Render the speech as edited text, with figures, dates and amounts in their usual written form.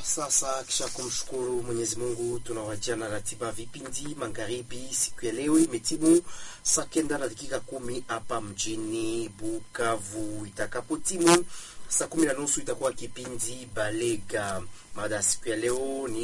Sasa kisha kumshukuru Mwenyezi Mungu, tunawajia na ratiba vipindi magharibi. Siku ya leo imetimu saa 9:10 hapa mjini Bukavu. Itakapotimu saa 10:30 itakuwa kipindi Balega. Mada siku ya leo ni